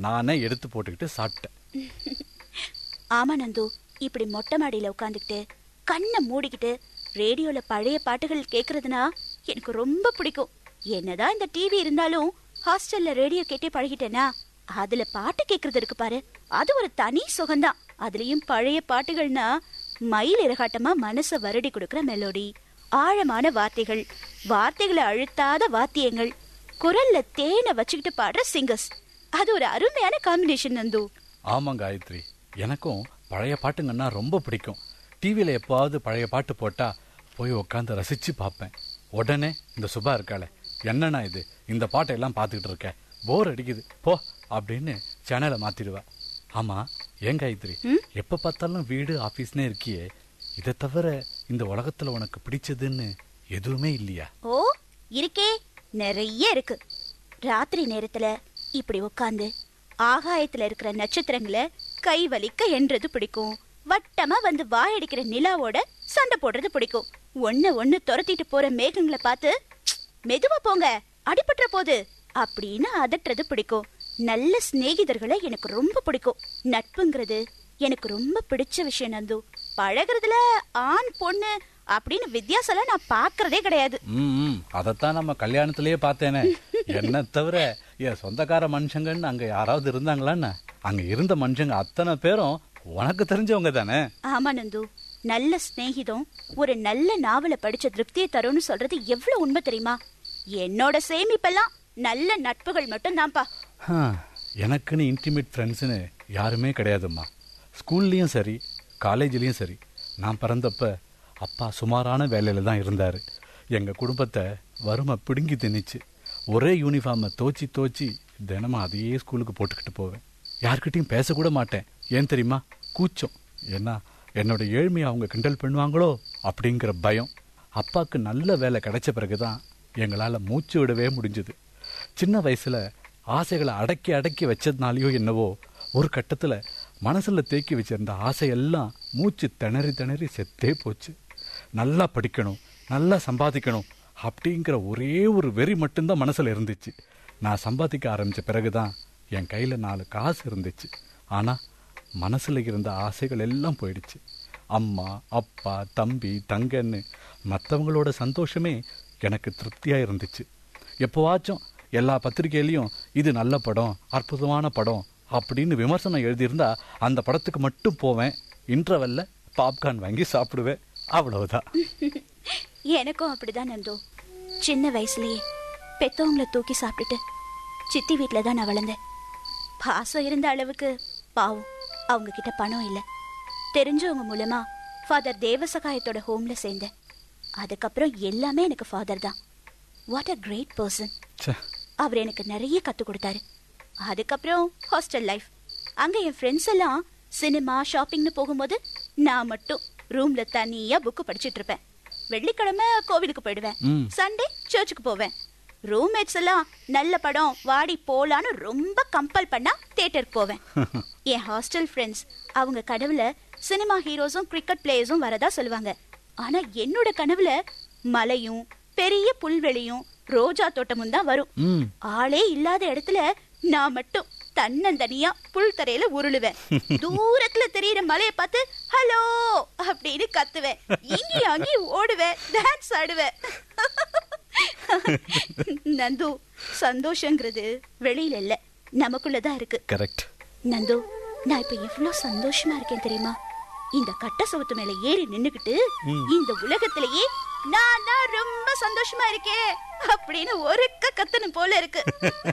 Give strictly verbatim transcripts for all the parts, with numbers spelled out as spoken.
நானே எடுத்து போட்டுக்கிட்டு சாப்பிட்டேன். ஆமா நந்து, இப்படி மொட்டை மாடியில உட்காந்துக்கிட்டு கண்ணை மூடிக்கிட்டு ரேடியோல பழைய பாட்டுகள் கேக்குறதுனா எனக்கு ரொம்ப பிடிக்கும். என்னதான் இந்த டிவி இருந்தாலும் ஹாஸ்டல்ல ரேடியோ கேட்டே பழகிட்டேனா, அதுல பாட்டு கேக்குறது இருக்கு பாரு, அது ஒரு தனி சுகம்தான். அதுலயும் பழைய பாட்டுகள்னா மயில் இறகாட்டமா மனச வருடி கொடுக்கற மெலோடி, ஆழமான வார்த்தைகள், வார்த்தைகளை அழுத்தாத வாத்தியங்கள், குரல்ல தேனை வச்சுக்கிட்டு பாடுற சிங்கர்ஸ், அது ஒரு அருமையான காம்பினேஷன் நந்து. ஆமா காயத்ரி, எனக்கும் பழைய பாட்டுங்கன்னா ரொம்ப பிடிக்கும். டிவியில எப்பாவது பழைய பாட்டு போட்டா போய் உட்காந்து ரசிச்சு பார்ப்பேன். உடனே இந்த சுபா இருக்காளே, என்னன்னா இது இந்த பாட்டெல்லாம் பார்த்துக்கிட்டு இருக்க, போர் அடிக்குது போ அப்படின்னு சேனலை மாத்திடுவா. ஆமா ஏன் காயத்ரி, எப்ப பார்த்தாலும் வீடு ஆபீஸ்னே இருக்கியே, இதை தவிர இந்த உலகத்துல உனக்கு பிடிச்சதுன்னு எதுவுமே இல்லையா? ஓ இருக்கே, நிறைய இருக்கு. ராத்திரி நேரத்துல இப்படி உட்காந்து ஆகாயத்துல இருக்கிற நட்சத்திரங்களை கை வலிக்க என்றது பிடிக்கும். வட்டமா வந்து வாயடிக்கிற நிலாவோட சண்டை போடுறது பிடிக்கும். ஒன்னு ஒன்னு துரத்திட்டு போற மேகங்களை பார்த்து மெதுவா போங்க அடிபட்டுற போது அப்படின்னு அதட்டுறது பிடிக்கும். நல்ல சிநேகிதர்களை எனக்கு ரொம்ப பிடிக்கும். நட்புங்கிறது எனக்கு ரொம்ப பிடிச்ச விஷயம் நந்து. பழகிறதுல ஆண் பொண்ணு அப்படின்னு வித்தியாசம் நான் பாக்குறதே கிடையாது. ம் அதத்தான் நம்ம கல்யாணத்திலேயே பார்த்தேனே. என்ன தவிர என் சொந்தக்கார மனுஷங்கன்னு அங்க யாராவது இருந்தாங்களான்னு? அங்க இருந்த மனுஷங்க அத்தனை பேரும் உனக்கு தெரிஞ்சவங்க தானே? ஆமா நந்து, நல்ல சிநேகிதம் ஒரு நல்ல நாவலை படிச்ச திருப்தியை தரும்னு சொல்றது எவ்வளவு உண்மை தெரியுமா? என்னோட சேமிப்பெல்லாம் நல்ல நட்புகள் மட்டும் தான்ப்பா. எனக்குன்னு இன்டிமேட் ஃப்ரெண்ட்ஸ்னு யாருமே கிடையாதும்மா. ஸ்கூல்லையும் சரி காலேஜ்லயும் சரி, நான் பிறந்தப்ப அப்பா சுமாரான வேலையில தான் இருந்தாரு. எங்க குடும்பத்தை வறுமை பிடுங்கி திணிச்சு ஒரே யூனிஃபார்மை தோச்சி தோச்சி தினமும் அதையே ஸ்கூலுக்கு போட்டுக்கிட்டு போவேன். யார்கிட்டையும் பேசக்கூட மாட்டேன். ஏன் தெரியுமா? கூச்சம். ஏன்னா என்னோட ஏழ்மையை அவங்க கிண்டல் பண்ணுவாங்களோ அப்படிங்கிற பயம். அப்பாவுக்கு நல்ல வேலை கிடைச்ச பிறகுதான் எங்களால் மூச்சு விடவே முடிஞ்சது. சின்ன வயசுல ஆசைகளை அடக்கி அடக்கி வச்சதுனாலையோ என்னவோ ஒரு கட்டத்தில் மனசில் தேக்கி வச்சிருந்த ஆசையெல்லாம் மூச்சு திணறி திணறி செத்தே போச்சு. நல்லா படிக்கணும், நல்லா சம்பாதிக்கணும் அப்படிங்கிற ஒரே ஒரு வெறி மட்டும்தான் மனசில் இருந்துச்சு. நான் சம்பாதிக்க ஆரம்பித்த பிறகுதான் என் கையில் நாலு காசு இருந்துச்சு. ஆனால் மனசில் இருந்த ஆசைகள் எல்லாம் போயிடுச்சு. அம்மா அப்பா தம்பி தங்கன்னு மற்றவங்களோட சந்தோஷமே எனக்கு திருப்தியாக இருந்துச்சு. எப்போவாச்சும் எல்லா பத்திரிகையிலையும் இது நல்ல படம், அற்புதமான படம் அப்படின்னு விமர்சனம் எழுதியிருந்தா அந்த படத்துக்கு மட்டும் போவேன். இன்டர்வெல்ல பாப்கார்ன் வாங்கி சாப்பிடுவேன். அவ்வளவுதான். எனக்கும் அப்படிதான் நந்தோ. சின்ன வயசுலயே பெத்தவங்களை தூக்கி சாப்பிட்டுட்டு சித்தி வீட்டில தான் நான் வளர்ந்தேன். பாசம் இருந்த அளவுக்கு பாவம் அவங்க கிட்ட பணம் இல்லை. தெரிஞ்சவங்க மூலமா ஃபாதர் தேவசகாயத்தோட ஹோம்ல சேர்ந்தேன். அதுக்கப்புறம் எல்லாமே எனக்கு ஃபாதர் தான். What a great person. அவர் எனக்கு நிறைய கத்து கொடுத்தாரு. அதுக்கப்புறம் ஹாஸ்டல் லைஃப். அங்க என் ஃப்ரெண்ட்ஸ் எல்லாம் சினிமா ஷாப்பிங்னு போகும்போது நான் மட்டும் ரூம்ல தனியா புக்கு படிச்சுட்டு இருப்பேன். வெள்ளிக்கிழமை கோவிலுக்கு போயிடுவேன், சண்டே சர்ச்சுக்கு போவேன். ரூம்மேட்ஸ் எல்லாம் நல்ல படம் வாடி போலான்னு ரொம்ப கம்பல் பண்ணா தியேட்டருக்கு போவேன். என் ஹாஸ்டல் ஃப்ரெண்ட்ஸ் அவங்க கனவுல சினிமா ஹீரோஸும் கிரிக்கெட் பிளேயர்ஸும் வரதா சொல்லுவாங்க. ஆனா என்னோட கனவுல மலையும் பெரிய புல்வெளியும் ரோஜா தோட்டமும் தான் வரும். ஆளே இல்லாத இடத்துல நான் மட்டும் தன்னந்தனியா புல் தரையில உருளுவேன். தூரத்துல தெரியற மலையை பார்த்து ஹலோ அப்படின்னு கத்துவேன். இங்கி அங்கி ஓடுவேன், டான்ஸ் ஆடுவேன். நந்து, சந்தோஷங்கிறது வெளியில இல்ல, நமக்குள்ளதான் இருக்கு. கரெக்ட் நந்து, நான் இப்ப எவ்வளவு சந்தோஷமா இருக்கேன் தெரியுமா? இந்த கட்ட சவுத்து மேல ஏறி நின்னுகிட்டு இந்த உலகத்திலேயே நான் தான் ரொம்ப சந்தோஷமா இருக்கேன் அப்படின்னு ஒருக்க கத்தணும் போல இருக்கு.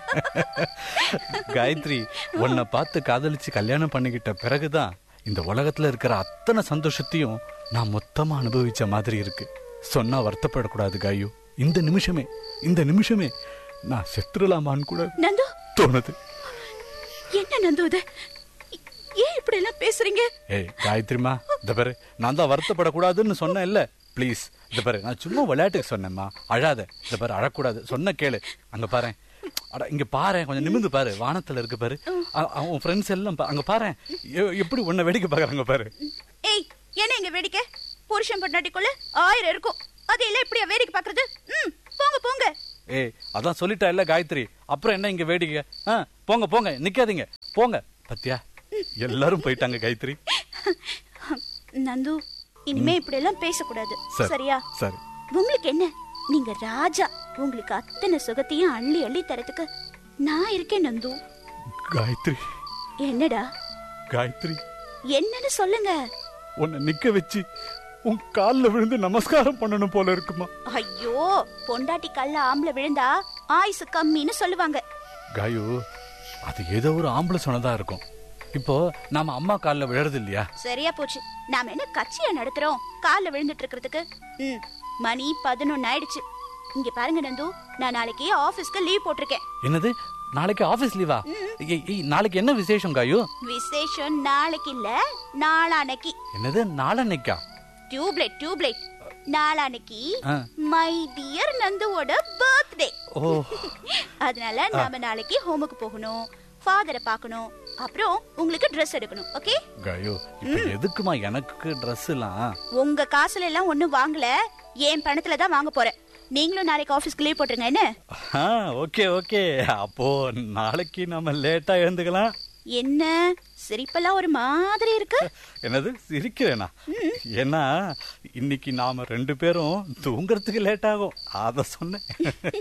காயத்ரி, உன்னை பார்த்து காதலிச்சு கல்யாணம் பண்ணிக்கிட்ட பிறகுதான் இந்த உலகத்துல இருக்கிற அத்தனை சந்தோஷத்தையும் நான் மொத்தமா அனுபவிச்ச மாதிரி இருக்கு. சொன்னா வருத்தப்படக்கூடாது காயு. இந்த நிமிஷமே இந்த நிமிஷமே நான் செத்துடலாமான்னு கூட நந்து தோணுது. என்ன நந்து இது? ஏன் இப்படி எல்லாம் பேசுறீங்க? ஏய் காயத்ரிமா, இந்த பாரு, நான் தான் வருத்தப்படக்கூடாதுன்னு சொன்னேன் இல்ல. ப்ளீஸ், இந்த பாரு, நான் சும்மா விளையாட்டுக்கு சொன்னேம்மா. அழாத. இந்த பாரு, அழக்கூடாது. சொன்ன கேளு. அங்க பாரு, அட இங்க பாரு, கொஞ்சம் நிமிந்து பாரு, வானத்துல இருக்கு பாரு. அவன் ஃப்ரெண்ட்ஸ் எல்லாம் அங்க பாரு எப்படி உன்னை வேடிக்கை பாக்குறாங்க பாரு. ஏய், என்ன இங்க வேடிக்கை? புருஷன் பொண்டாட்டிக்குள்ள ஆயிரம் இருக்கும், அது எல்லாம் இப்படியா வேடிக்கை பாக்குறது? ம், போங்க போங்க. ஏய் அதான் சொல்லிட்டா இல்ல காயத்ரி, அப்புறம் என்ன இங்க வேடிக்கை? ஆ, போங்க போங்க, நிக்காதீங்க, போங்க. பத்தியா, எல்லாரும் போயிட்டாங்க காயத்ரி. நந்து, இனிமே இப்படி எல்லாம் பேசக்கூடாது, சரி, சரியா? சரி. உங்களுக்கு என்ன, நீங்க ராஜா. உங்களுக்கு அத்தனை சுகத்தையும் அள்ளி அள்ளி தரத்துக்கு நான் இருக்கேன் நந்து. காயத்ரி. என்னடா காயத்ரி, என்னன்னு சொல்லுங்க. உன்னை நிக்க வச்சு உன் கால்ல விழுந்து நமஸ்காரம் பண்ணணும் போல இருக்குமா? ஐயோ, பொண்டாட்டி கல்ல ஆம்பளை விழுந்தா ஆயுசு கம்மின்னு சொல்லுவாங்க. காயு, அது ஏதோ ஒரு ஆம்பளை சொன்னதா இருக்கும். இப்போ நாம அம்மா கால்ல விழறது இல்லையா? சரியா போச்சு. நாம என்ன கட்சியா நடத்துறோம் கால்ல விழுந்துட்டு இருக்கிறதுக்கு? ம், மணி பதினொன்னு ஆயிடுச்சு. இங்க பாருங்க நந்து, நான் நாளைக்கு ஆபீஸ்க்கு லீவ் போட்டிருக்கேன். என்னது, நாளைக்கு ஆபீஸ் லீவா? நாளைக்கு என்ன விசேஷம் காயு? விசேஷம் நாளைக்கு இல்ல, நாளானைக்கு. என்னது, நாளானைக்கா? Tubelight tubelight நாளானைக்கு my dear நந்துவோட birthday. ஓ, அதனால நாம நாளைக்கு ஹோமுக்கு போகணும், ஃபாதரை பார்க்கணும், அப்புறம் உங்களுக்கு Dress எடுக்கணும். ஓகே காயு, இப்போ எதுக்குமா எனக்கு Dress எல்லாம்? உங்க காசுல எல்லாம் ஒண்ணும் வாங்கல, என் பணத்துல தான் வாங்க போறேன். நீங்களும் நாளைக்கு ஆபீஸ்க்கு லீவ் போட்டுருங்க. என்ன? ஓகே ஓகே, அப்போ நாளைக்கு நாம லேட்டா எழுந்துக்கலாம். என்ன சிரிப்பெல்லாம் ஒரு மாதிரி இருக்கு? என்னது, சிரிக்கிறேனா? ஏன்னா இன்னைக்கு நாம ரெண்டு பேரும் தூங்குறதுக்கு லேட் ஆகும், அத சொன்னேன்.